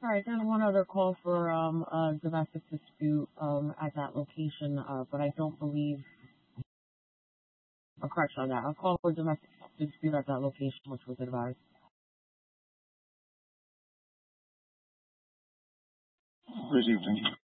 All right, there's one other call for a domestic dispute at that location, but I don't believe a correction on that. I'll call for a domestic dispute at that location, which was advised. Received.